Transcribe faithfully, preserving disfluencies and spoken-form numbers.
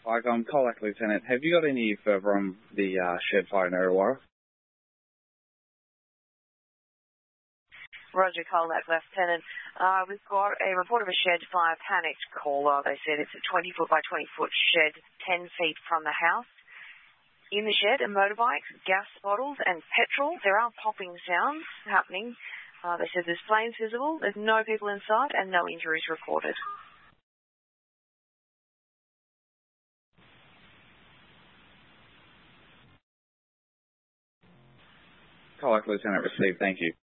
Hi, I'm Colac Lieutenant. Have you got any further on the uh, shed fire in Illawarra? Roger, Colac Lieutenant. Uh, we've got a report of a shed fire, panicked caller. They said it's a twenty foot by twenty foot shed, ten feet from the house. In the shed are motorbikes, gas bottles and petrol. There are popping sounds happening. Uh, they said there's flames visible, there's no people inside and no injuries reported. Colac Lieutenant received, thank you.